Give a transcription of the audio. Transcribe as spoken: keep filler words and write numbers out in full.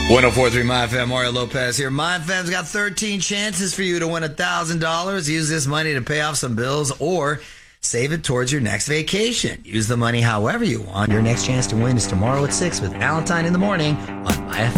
one oh four point three My F M, Mario Lopez here. My F M's got thirteen chances for you to win one thousand dollars. Use this money to pay off some bills or save it towards your next vacation. Use the money however you want. Your next chance to win is tomorrow at six with Valentine in the morning on My F M.